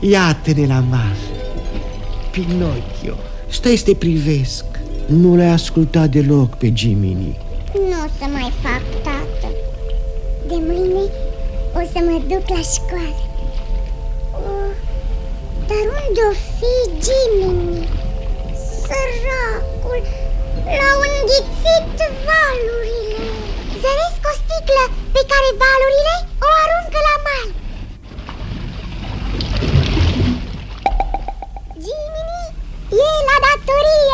Iată-ne la mar. Pinocchio, stai să te privesc. Nu l-ai ascultat deloc pe Jiminy. Nu o să mai fac, tată. De mâine o să mă duc la școală. Dar unde-o fi Jiminy? Săracul, l-au înghițit valurile. Zăresc o sticlă pe care valurile o aruncă la mal. Jiminy e la datorie.